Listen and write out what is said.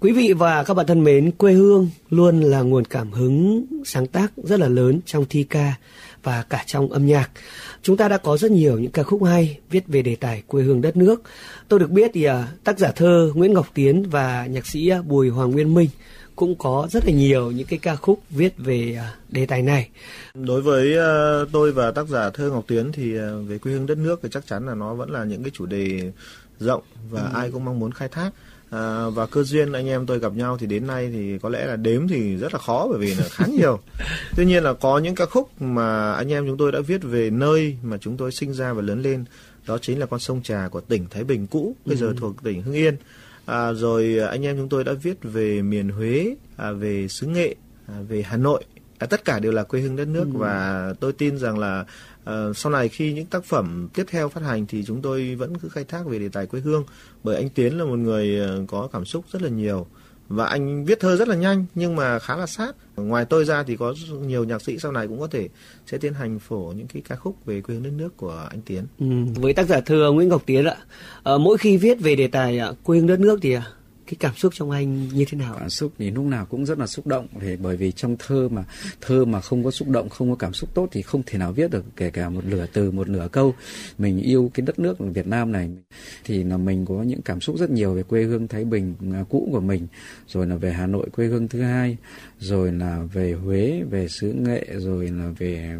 Quý vị và các bạn thân mến, quê hương luôn là nguồn cảm hứng sáng tác rất là lớn trong thi ca và cả trong âm nhạc. Chúng ta đã có rất nhiều những ca khúc hay viết về đề tài quê hương đất nước. Tôi được biết thì tác giả thơ Nguyễn Ngọc Tiến và nhạc sĩ Bùi Hoàng Nguyên Minh cũng có rất là nhiều những cái ca khúc viết về đề tài này. Đối với tôi và tác giả thơ Ngọc Tiến thì về quê hương đất nước thì chắc chắn là nó vẫn là những cái chủ đề rộng và ai cũng mong muốn khai thác. Và cơ duyên anh em tôi gặp nhau thì đến nay thì có lẽ là đếm thì rất là khó, bởi vì là khá nhiều. Tuy nhiên là có những ca khúc mà anh em chúng tôi đã viết về nơi mà chúng tôi sinh ra và lớn lên, đó chính là con sông Trà của tỉnh Thái Bình cũ, bây giờ thuộc tỉnh Hưng Yên. Rồi anh em chúng tôi đã viết về miền Huế, về xứ Nghệ, về Hà Nội. Tất cả đều là quê hương đất nước. Và tôi tin rằng là sau này khi những tác phẩm tiếp theo phát hành thì chúng tôi vẫn cứ khai thác về đề tài quê hương, bởi anh Tiến là một người có cảm xúc rất là nhiều và anh viết thơ rất là nhanh nhưng mà khá là sát. Ngoài tôi ra thì có nhiều nhạc sĩ sau này cũng có thể sẽ tiến hành phổ những cái ca khúc về quê hương đất nước của anh Tiến. Với tác giả thơ Nguyễn Ngọc Tiến ạ, mỗi khi viết về đề tài quê hương đất nước thì cái cảm xúc trong anh như thế nào? Cảm xúc thì lúc nào cũng rất là xúc động, bởi vì trong thơ mà không có xúc động, không có cảm xúc tốt thì không thể nào viết được, kể cả một nửa từ, một nửa câu. Mình yêu cái đất nước Việt Nam này thì là mình có những cảm xúc rất nhiều về quê hương Thái Bình cũ của mình, rồi là về Hà Nội quê hương thứ hai, rồi là về Huế, về xứ Nghệ, rồi là về